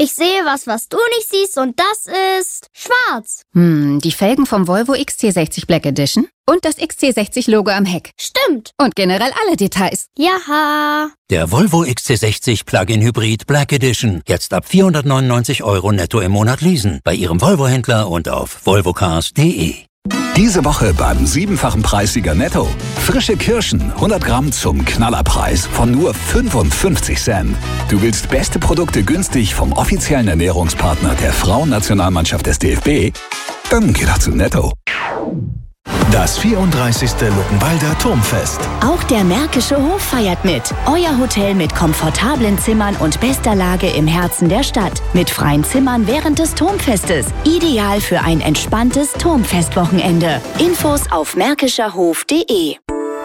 Ich sehe was du nicht siehst und das ist schwarz. Die Felgen vom Volvo XC60 Black Edition und das XC60-Logo am Heck. Stimmt. Und generell alle Details. Jaha. Der Volvo XC60 Plug-in Hybrid Black Edition. Jetzt ab 499 € netto im Monat leasen. Bei Ihrem Volvo-Händler und auf volvocars.de. Diese Woche beim 7-fachen Preissieger Netto. Frische Kirschen, 100 Gramm zum Knallerpreis von nur 55 Cent. Du willst beste Produkte günstig vom offiziellen Ernährungspartner der Frauennationalmannschaft des DFB? Dann geh doch zu Netto. Das 34. Luckenwalder Turmfest. Auch der Märkische Hof feiert mit. Euer Hotel mit komfortablen Zimmern und bester Lage im Herzen der Stadt. Mit freien Zimmern während des Turmfestes. Ideal für ein entspanntes Turmfestwochenende. Infos auf märkischerhof.de.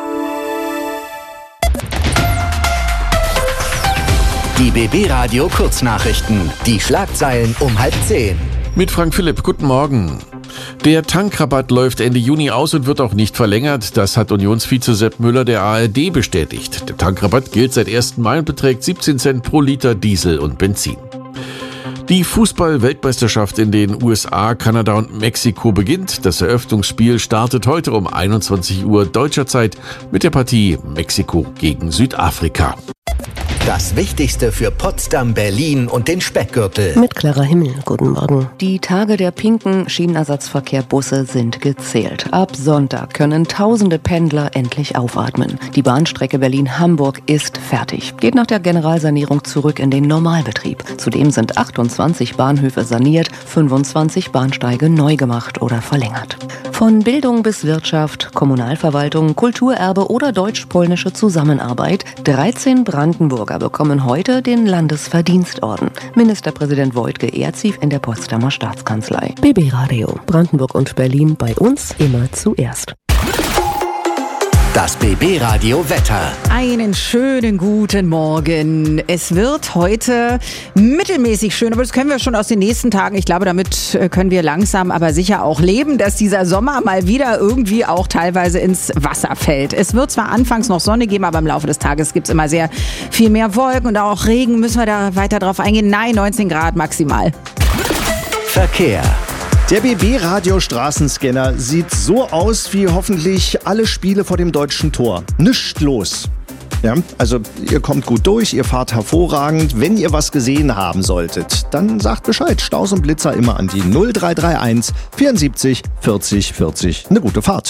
Die BB Radio Kurznachrichten. Die Schlagzeilen um 9:30. Mit Frank Philipp, guten Morgen. Der Tankrabatt läuft Ende Juni aus und wird auch nicht verlängert. Das hat Unionsvize Sepp Müller der ARD bestätigt. Der Tankrabatt gilt seit 1. Mai und beträgt 17 Cent pro Liter Diesel und Benzin. Die Fußball-Weltmeisterschaft in den USA, Kanada und Mexiko beginnt. Das Eröffnungsspiel startet heute um 21 Uhr deutscher Zeit mit der Partie Mexiko gegen Südafrika. Das Wichtigste für Potsdam, Berlin und den Speckgürtel. Mit Clara Himmel, guten Morgen. Die Tage der pinken Schienenersatzverkehrbusse sind gezählt. Ab Sonntag können tausende Pendler endlich aufatmen. Die Bahnstrecke Berlin-Hamburg ist fertig. Geht nach der Generalsanierung zurück in den Normalbetrieb. Zudem sind 28 Bahnhöfe saniert, 25 Bahnsteige neu gemacht oder verlängert. Von Bildung bis Wirtschaft, Kommunalverwaltung, Kulturerbe oder deutsch-polnische Zusammenarbeit. 13 Brandenburger bekommen heute den Landesverdienstorden. Ministerpräsident Voigt geehrt sie in der Potsdamer Staatskanzlei. BB Radio, Brandenburg und Berlin bei uns immer zuerst. Das BB Radio Wetter. Einen schönen guten Morgen. Es wird heute mittelmäßig schön, aber das können wir schon aus den nächsten Tagen. Ich glaube, damit können wir langsam, aber sicher auch leben, dass dieser Sommer mal wieder irgendwie auch teilweise ins Wasser fällt. Es wird zwar anfangs noch Sonne geben, aber im Laufe des Tages gibt es immer sehr viel mehr Wolken und auch Regen. Müssen wir da weiter drauf eingehen? Nein, 19 Grad maximal. Verkehr. Der BB-Radio-Straßenscanner sieht so aus wie hoffentlich alle Spiele vor dem deutschen Tor. Nischt los. Ja, also ihr kommt gut durch, ihr fahrt hervorragend. Wenn ihr was gesehen haben solltet, dann sagt Bescheid. Staus und Blitzer immer an die 0331 74 40 40. Eine gute Fahrt.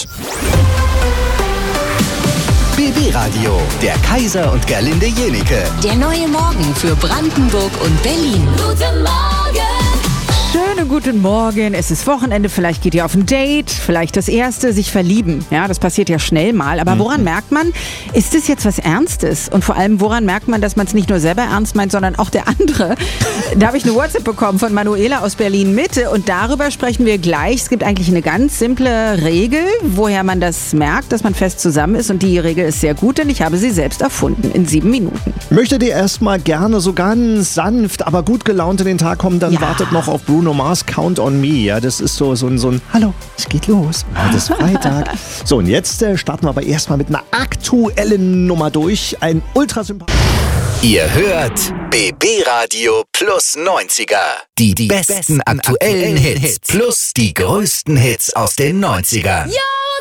BB Radio, der Kaiser und Gerlinde Jenike. Der neue Morgen für Brandenburg und Berlin. Guten Morgen! Schönen guten Morgen. Es ist Wochenende. Vielleicht geht ihr auf ein Date. Vielleicht das erste, sich verlieben. Ja, das passiert ja schnell mal. Aber woran merkt man, ist das jetzt was Ernstes? Und vor allem, woran merkt man, dass man es nicht nur selber ernst meint, sondern auch der andere? Da habe ich eine WhatsApp bekommen von Manuela aus Berlin-Mitte. Und darüber sprechen wir gleich. Es gibt eigentlich eine ganz simple Regel, woher man das merkt, dass man fest zusammen ist. Und die Regel ist sehr gut, denn ich habe sie selbst erfunden in 7 Minuten. Möchtet ihr erstmal gerne so ganz sanft, aber gut gelaunt in den Tag kommen, dann wartet noch auf Bruno Mars Count on Me. Ja, das ist so ein Hallo, es geht los. Heute ist Freitag. So, und jetzt starten wir aber erstmal mit einer aktuellen Nummer durch. Ein ultrasympathischer. Ihr hört BB Radio plus 90er. Die besten aktuellen Hits plus die größten Hits aus den 90ern. Yo!